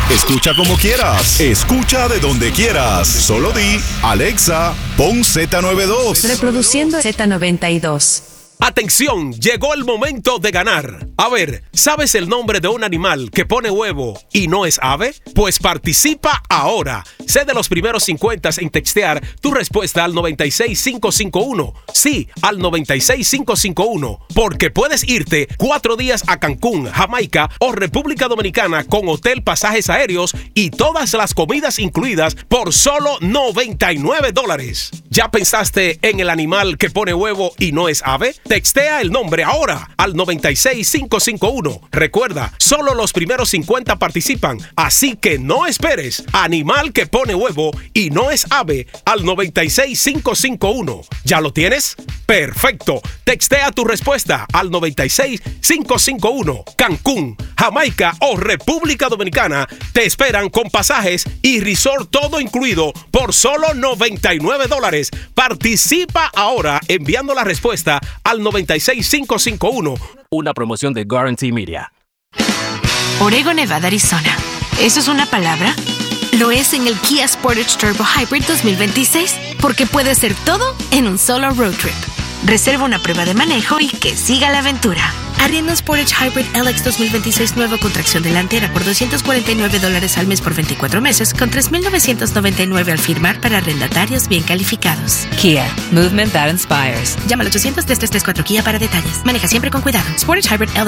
Escucha como quieras. Escucha de donde quieras. Solo di, Alexa, pon Z92. Reproduciendo Z92. Atención, llegó el momento de ganar. A ver, ¿sabes el nombre de un animal que pone huevo y no es ave? Pues participa ahora. Sé de los primeros 50 en textear tu respuesta al 96551. Sí, al 96551. Porque puedes irte 4 días a Cancún, Jamaica o República Dominicana con hotel, pasajes aéreos y todas las comidas incluidas por solo $99. ¿Ya pensaste en el animal que pone huevo y no es ave? Textea el nombre ahora al 96551. Recuerda, solo los primeros 50 participan, así que no esperes. Animal que pone huevo y no es ave al 96551. ¿Ya lo tienes? Perfecto. Textea tu respuesta al 96551. Cancún, Jamaica o República Dominicana te esperan con pasajes y resort todo incluido por solo $99. Participa ahora enviando la respuesta al 96551. Una promoción de Guarantee Media. Oregon, Nevada, Arizona. ¿Eso es una palabra? Lo es en el Kia Sportage Turbo Hybrid 2026, porque puede ser todo en un solo road trip. Reserva una prueba de manejo y que siga la aventura. Arrienda un Sportage Hybrid LX 2026 nuevo con tracción delantera por $249 al mes por 24 meses con $3,999 al firmar para arrendatarios bien calificados. Kia, movement that inspires. Llama al 800-3334 Kia para detalles. Maneja siempre con cuidado. Sportage Hybrid LX